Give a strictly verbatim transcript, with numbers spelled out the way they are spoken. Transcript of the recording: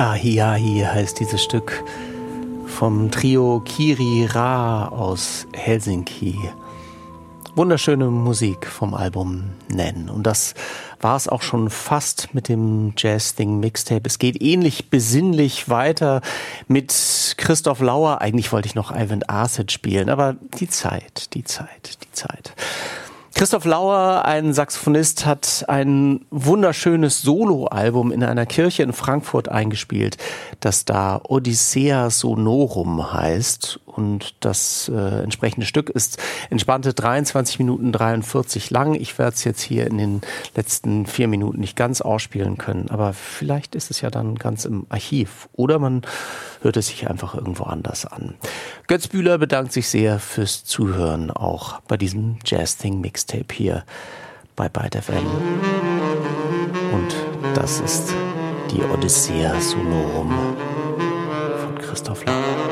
Ahiahi heißt dieses Stück vom Trio Kiri Ra aus Helsinki. Wunderschöne Musik vom Album Nen. Und das war es auch schon fast mit dem Jazz Thing Mixtape. Es geht ähnlich besinnlich weiter mit Christoph Lauer. Eigentlich wollte ich noch Ivan Acid spielen, aber die Zeit, die Zeit, die Zeit. Christoph Lauer, ein Saxophonist, hat ein wunderschönes Soloalbum in einer Kirche in Frankfurt eingespielt, das da Odyssea Sonorum heißt. Und das äh, entsprechende Stück ist entspannte dreiundzwanzig Minuten dreiundvierzig lang. Ich werde es jetzt hier in den letzten vier Minuten nicht ganz ausspielen können, aber vielleicht ist es ja dann ganz im Archiv. Oder man hört es sich einfach irgendwo anders an. Götz Bühler bedankt sich sehr fürs Zuhören, auch bei diesem Jazz Thing Mixtape hier bei Byte F M. Und das ist die Odyssea Sonorum von Christoph Lauer.